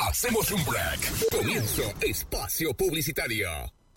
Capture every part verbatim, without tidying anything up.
Hacemos un break. Comienzo espacio publicitario.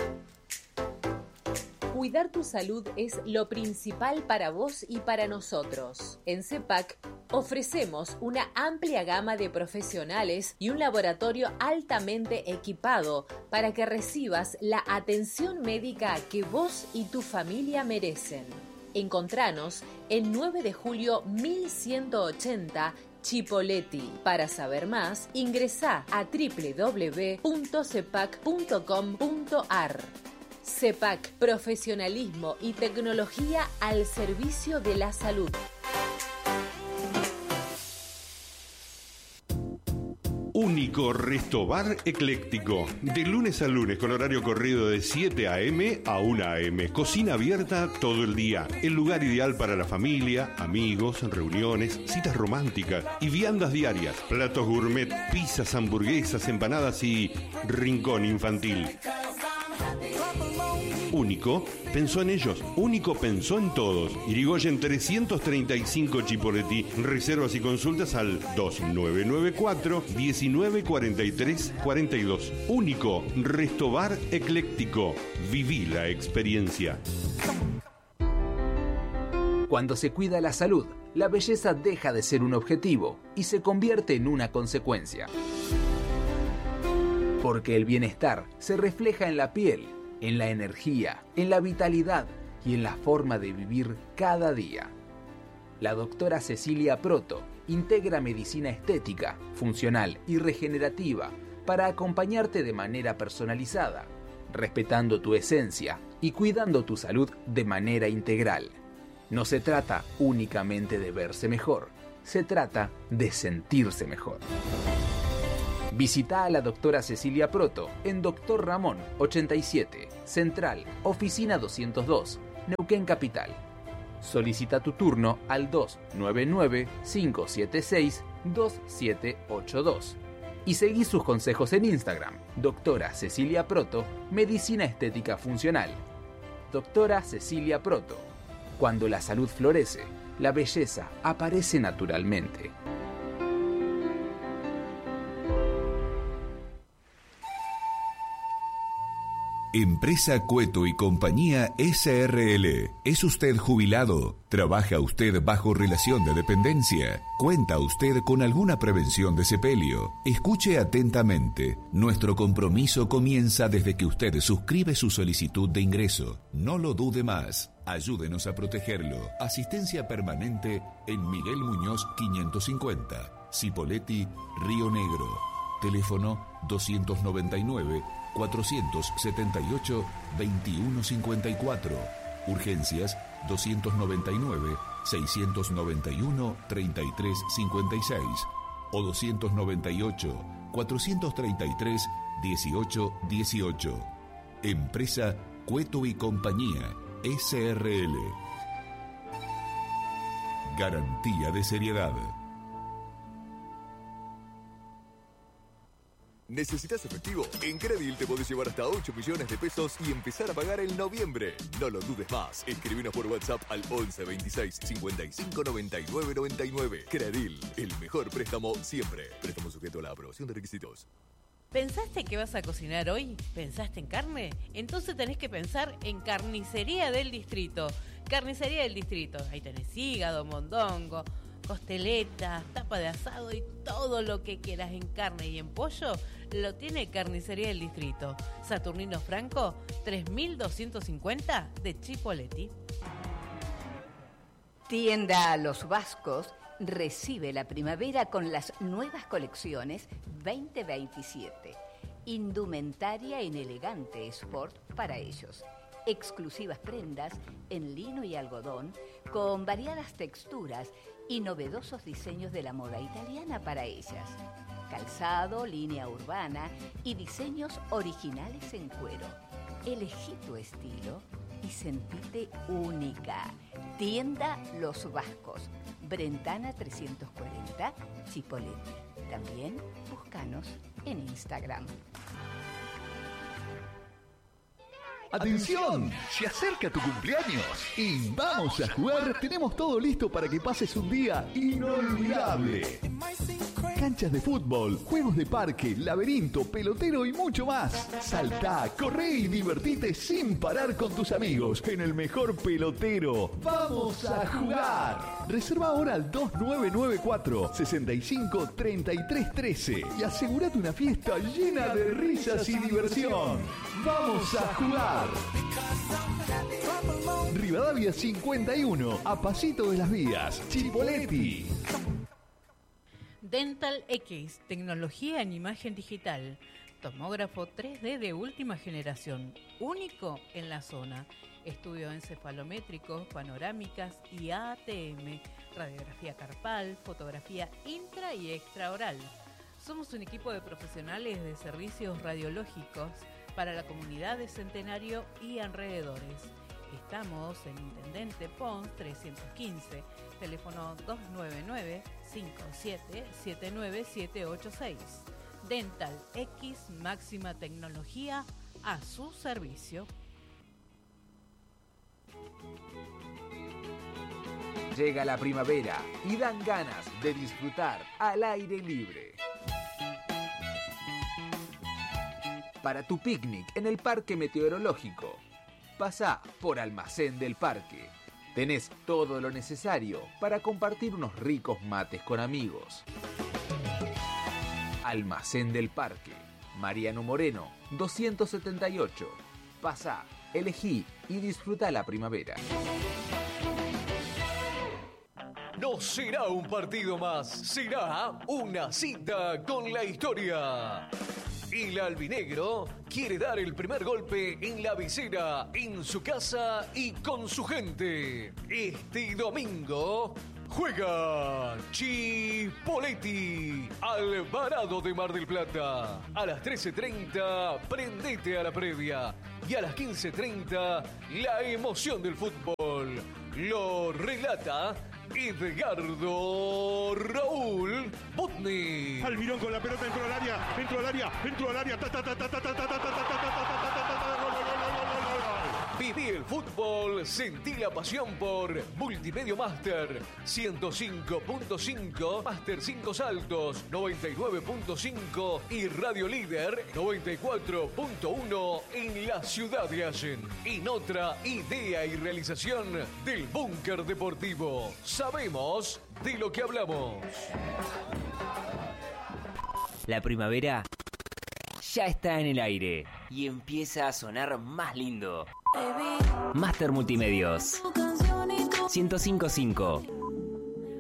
Cuidar tu salud es lo principal para vos y para nosotros. En CEPAC ofrecemos una amplia gama de profesionales y un laboratorio altamente equipado para que recibas la atención médica que vos y tu familia merecen. Encontranos en nueve de julio mil ciento ochenta Chipoleti. Para saber más, ingresá a doble u doble u doble u punto cepac punto com punto ar. CEPAC, profesionalismo y tecnología al servicio de la salud. Único Restobar Ecléctico. De lunes a lunes con horario corrido de siete a eme a una a eme. Cocina abierta todo el día. El lugar ideal para la familia, amigos, reuniones, citas románticas y viandas diarias. Platos gourmet, pizzas, hamburguesas, empanadas y rincón infantil. Único pensó en ellos, Único pensó en todos. Irigoyen trescientos treinta y cinco Chipoleti. Reservas y consultas al dos nueve nueve cuatro, diecinueve cuarenta y tres cuarenta y dos. Único Restobar Ecléctico. Viví la experiencia. Cuando se cuida la salud, la belleza deja de ser un objetivo y se convierte en una consecuencia. Porque el bienestar se refleja en la piel, en la energía, en la vitalidad y en la forma de vivir cada día. La doctora Cecilia Proto integra medicina estética, funcional y regenerativa para acompañarte de manera personalizada, respetando tu esencia y cuidando tu salud de manera integral. No se trata únicamente de verse mejor, se trata de sentirse mejor. Visita a la doctora Cecilia Proto en Doctor Ramón ochenta y siete, Central, Oficina doscientos dos, Neuquén Capital. Solicita tu turno al dos nueve nueve, cinco siete seis, dos siete ocho dos y seguí sus consejos en Instagram. Doctora Cecilia Proto, Medicina Estética Funcional. Doctora Cecilia Proto. Cuando la salud florece, la belleza aparece naturalmente. Empresa Cueto y Compañía ese erre ele. ¿Es usted jubilado? ¿Trabaja usted bajo relación de dependencia? ¿Cuenta usted con alguna prevención de sepelio? Escuche atentamente. Nuestro compromiso comienza desde que usted suscribe su solicitud de ingreso. No lo dude más. Ayúdenos a protegerlo. Asistencia permanente en Miguel Muñoz quinientos cincuenta. Cipolletti, Río Negro. Teléfono doscientos noventa y nueve, cuatrocientos setenta y ocho, veintiuno cincuenta y cuatro. Urgencias doscientos noventa y nueve, seiscientos noventa y uno, treinta y tres cincuenta y seis o doscientos noventa y ocho, cuatrocientos treinta y tres, dieciocho dieciocho. Empresa Cueto y Compañía ese erre ele. Garantía de seriedad. ¿Necesitas efectivo? En Credil te podés llevar hasta ocho millones de pesos y empezar a pagar en noviembre. No lo dudes más. Escribinos por WhatsApp al once veintiséis cincuenta y cinco noventa y nueve noventa y nueve. Credil, el mejor préstamo siempre. Préstamo sujeto a la aprobación de requisitos. ¿Pensaste que vas a cocinar hoy? ¿Pensaste en carne? Entonces tenés que pensar en Carnicería del Distrito. Carnicería del Distrito. Ahí tenés hígado, mondongo, costeletas, tapa de asado y todo lo que quieras en carne y en pollo lo tiene Carnicería del Distrito. Saturnino Franco, tres mil doscientos cincuenta de Chipolletti. Tienda Los Vascos recibe la primavera con las nuevas colecciones veinte veintisiete. Indumentaria en elegante sport para ellos. Exclusivas prendas en lino y algodón con variadas texturas y novedosos diseños de la moda italiana para ellas. Calzado, línea urbana y diseños originales en cuero. Elegí tu estilo y sentite única. Tienda Los Vascos, Brentana trescientos cuarenta, Chipolletti. También búscanos en Instagram. ¡Atención! Se acerca tu cumpleaños y vamos a jugar. Tenemos todo listo para que pases un día inolvidable. canchas de fútbol, juegos de parque, laberinto, pelotero y mucho más. Saltá, corre y divertite sin parar con tus amigos en el mejor pelotero. ¡Vamos a jugar! Reserva ahora al dos nueve nueve cuatro, sesenta y cinco, treinta y tres trece y asegúrate una fiesta llena de risas y diversión. ¡Vamos a jugar! Rivadavia cincuenta y uno, a pasito de las vías, Chipoleti. Dental X, tecnología en imagen digital. Tomógrafo tres D de última generación, único en la zona. Estudio encefalométricos, panorámicas y A T M. Radiografía carpal, fotografía intra y extraoral. Somos un equipo de profesionales de servicios radiológicos para la comunidad de Centenario y alrededores. Estamos en Intendente Pons trescientos quince, teléfono dos nueve nueve, cinco siete, siete nueve siete ocho seis. Dental X, máxima tecnología a su servicio. Llega la primavera y dan ganas de disfrutar al aire libre. Para tu picnic en el Parque Meteorológico, pasá por Almacén del Parque. Tenés todo lo necesario para compartir unos ricos mates con amigos. Almacén del Parque, Mariano Moreno, doscientos setenta y ocho. Pasá, elegí y disfruta la primavera. No será un partido más, será una cita con la historia. El albinegro quiere dar el primer golpe en la visera, en su casa y con su gente. Este domingo juega Chipoleti, Alvarado de Mar del Plata. A las trece treinta, prendete a la previa. Y a las quince treinta, la emoción del fútbol. Lo relata Edgardo Raúl Botni. Almirón con la pelota dentro del área, dentro del área, dentro del área. Ta, ta, ta, ta, ta, ta, ta, ta, ta, ta, ta, ta. Viví el fútbol, sentí la pasión por Multimedia Master ciento cinco punto cinco, Master cinco Saltos noventa y nueve punto cinco y Radio Líder noventa y cuatro punto uno en la ciudad de Allen. En otra idea y realización del Búnker Deportivo. Sabemos de lo que hablamos. La primavera ya está en el aire y empieza a sonar más lindo. Master Multimedios ciento cinco punto cinco.